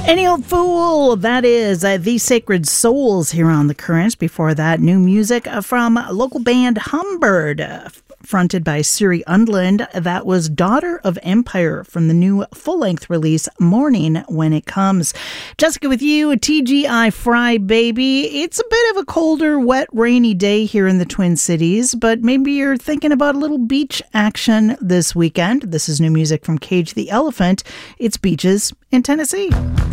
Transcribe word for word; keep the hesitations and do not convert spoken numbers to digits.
Any Old Fool, that is uh, The Sacred Souls here on The Current. Before that, new music from local band Humbird, uh, fronted by Siri Undland. That was Daughter of Empire from the new full-length release Morning When It Comes. Jessica with you, T G I Fry, baby. It's a bit of a colder, wet, rainy day here in the Twin Cities, but maybe you're thinking about a little beach action this weekend. This is new music from Cage the Elephant. It's Beaches in Tennessee.